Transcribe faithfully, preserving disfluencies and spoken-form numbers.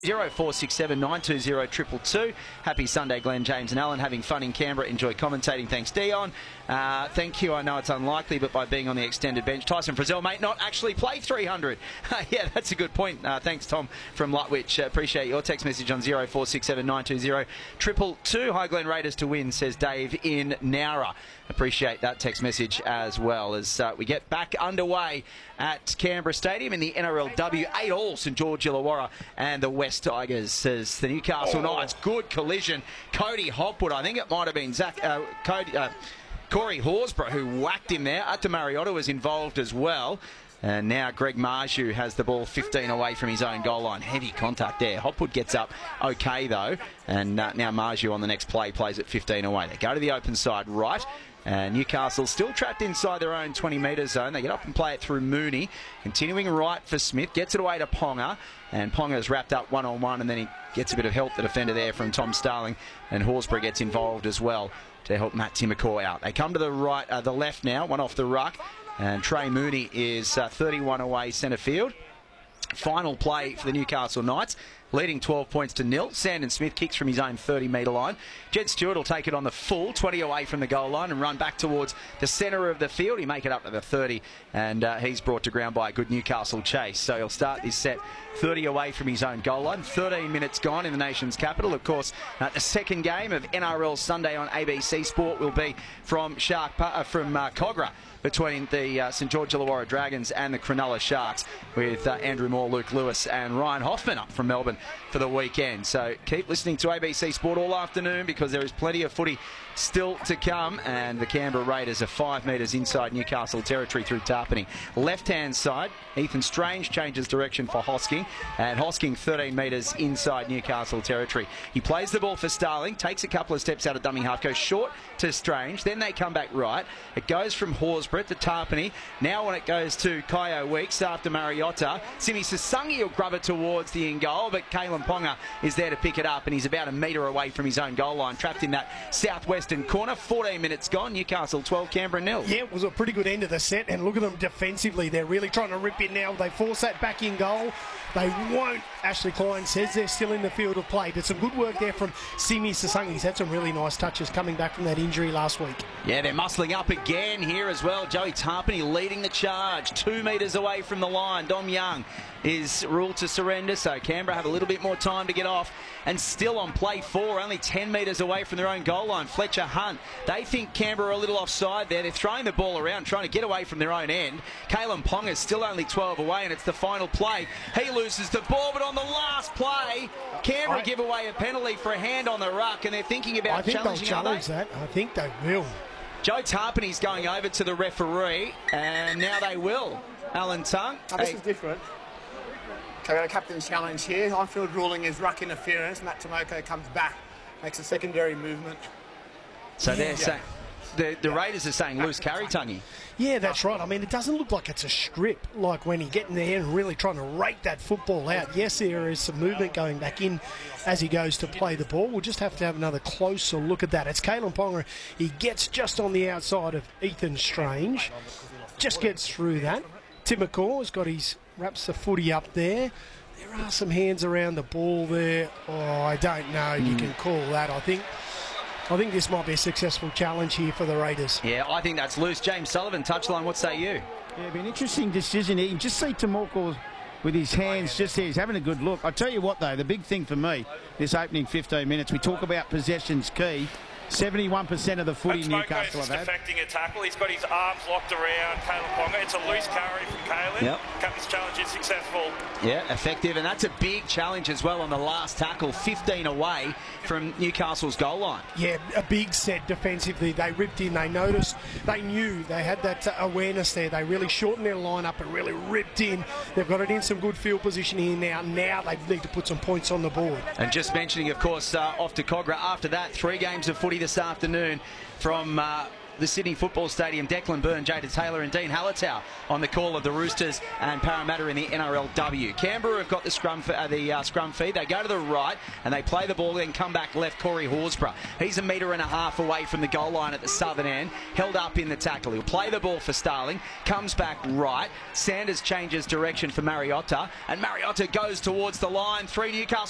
zero four six seven nine two zero two two two. Happy Sunday, Glenn, James and Alan. Having fun in Canberra. Enjoy commentating. Thanks, Dion. Uh, thank you. I know it's unlikely, but by being on the extended bench, Tyson Frizzell may not actually play three hundred. Yeah, that's a good point. Uh, thanks, Tom from Lutwich. Uh, appreciate your text message on zero four six seven nine two zero two two two. Hi, Glenn, Raiders to win, says Dave in Nowra. Appreciate that text message as well as uh, we get back underway at Canberra Stadium in the N R L W. Eight all, St George Illawarra and the West Tigers, says the Newcastle oh. Knights. Good collision. Cody Hopwood, I think it might have been Zach, uh, Cody, uh, Corey Horsburgh who whacked him there. Ata Mariota was involved as well. And now Greg Marju has the ball fifteen away from his own goal line. Heavy contact there. Hopwood gets up okay, though. And uh, now Marju on the next play plays at fifteen away. They go to the open side right. And Newcastle still trapped inside their own twenty metre zone. They get up and play it through Mooney. Continuing right for Smith. Gets it away to Ponga. And Ponga's wrapped up one-on-one. And then he gets a bit of help, the defender there, from Tom Starling. And Horsburgh gets involved as well to help Matt Timokor out. They come to the right, uh, the left now. One off the ruck. And Trey Mooney is uh, thirty-one away centre field. Final play for the Newcastle Knights, leading twelve points to nil. Sandon Smith kicks from his own thirty metre line. Jed Stewart will take it on the full, twenty away from the goal line, and run back towards the centre of the field. He make it up to the thirty, and uh, he's brought to ground by a good Newcastle chase. So he'll start this set thirty away from his own goal line. thirteen minutes gone in the nation's capital. Of course, uh, the second game of N R L Sunday on A B C Sport will be from Shark uh, from uh, Cogra, between the uh, St George Illawarra Dragons and the Cronulla Sharks, with uh, Andrew Moore, Luke Lewis and Ryan Hoffman up from Melbourne for the weekend. So keep listening to A B C Sport all afternoon, because there is plenty of footy still to come, and the Canberra Raiders are five metres inside Newcastle territory through Tarpany. Left-hand side, Ethan Strange changes direction for Hosking, and Hosking thirteen metres inside Newcastle territory. He plays the ball for Starling, takes a couple of steps out of dummy half, goes short to Strange, then they come back right. It goes from Horsburgh to Tarpany. Now when it goes to Kyo Weeks after Mariota, Simi Sasungi will grub it towards the in-goal, but Kalen Ponga is there to pick it up, and he's about a metre away from his own goal line, trapped in that southwestern corner. fourteen minutes gone, Newcastle twelve, Canberra nil. Yeah, it was a pretty good end of the set, and look at them defensively. They're really trying to rip it now. They force that back in goal. They won't. Ashley Klein says they're still in the field of play, but some good work there from Simi Sasungi. He's had some really nice touches coming back from that injury last week. Yeah, they're muscling up again here as well. Joey Tarpany leading the charge, two metres away from the line. Dom Young is ruled to surrender, so Canberra have a little bit more time to get off, and still on play four, only ten metres away from their own goal line. Fletcher Hunt, they think Canberra are a little offside there. They're throwing the ball around, trying to get away from their own end. Kalen Ponga is still only twelve away, and it's the final play. He loses the ball, but on the last play, Canberra I, give away a penalty for a hand on the ruck, and they're thinking about I think challenging they'll challenge they? that. I think they will. Joe Tarpany's going over to the referee, and now they will. Alan Tongue. Oh, this hey. is different. Okay, we've got a captain's challenge here. On-field ruling is ruck interference. Matt Timokor comes back, makes a secondary movement. So yeah. they're yeah. saying... The, the Raiders are saying loose carry, Tungy. Yeah, that's right. I mean, it doesn't look like it's a strip, like when he get in there and really trying to rake that football out. Yes, there is some movement going back in as he goes to play the ball. We'll just have to have another closer look at that. It's Kalen Ponga. He gets just on the outside of Ethan Strange. Just gets through that. Timokor's got his, wraps the footy up there. There are some hands around the ball there. Oh, I don't know if mm. you can call that. I think... I think this might be a successful challenge here for the Raiders. Yeah, I think that's loose. James Sullivan, touchline, what say you? Yeah, it'll be an interesting decision. You can just see Timokor with his hands just there. He's having a good look. I tell you what, though, the big thing for me, this opening fifteen minutes, we talk about possession's key. seventy-one percent of the footy Newcastle have had. Deflecting a tackle. He's got his arms locked around Kalen Ponga. It's a loose carry from Kalen. Yep. Captain's challenge is successful. Yeah, effective, and that's a big challenge as well on the last tackle, fifteen away from Newcastle's goal line. Yeah, a big set defensively. They ripped in, they noticed, they knew, they had that uh, awareness there. They really shortened their lineup and really ripped in. They've got it in some good field position here now. Now they need to put some points on the board. And just mentioning, of course, uh, off to Cogra after that, three games of footy this afternoon from uh, the Sydney Football Stadium. Declan Byrne, Jada Taylor and Dean Hallertau on the call of the Roosters and Parramatta in the N R L W. Canberra have got the scrum uh, the uh, scrum feed. They go to the right and they play the ball, then come back left. Corey Horsburgh. He's a metre and a half away from the goal line at the southern end, held up in the tackle. He'll play the ball for Starling, comes back right. Sanders changes direction for Mariota, and Mariota goes towards the line. Three Newcastle